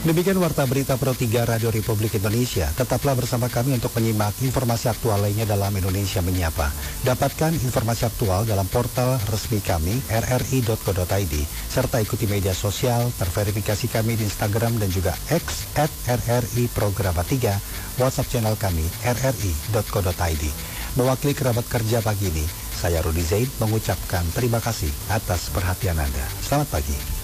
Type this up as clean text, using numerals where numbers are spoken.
Demikian Warta Berita Pro 3 Radio Republik Indonesia. Tetaplah bersama kami untuk menyimak informasi aktual lainnya dalam Indonesia Menyapa. Dapatkan informasi aktual dalam portal resmi kami rri.co.id serta ikuti media sosial terverifikasi kami di Instagram dan juga X @RRI Programa 3, WhatsApp channel kami rri.co.id. Mewakili kerabat kerja pagi ini, saya Rudi Zaid mengucapkan terima kasih atas perhatian Anda. Selamat pagi.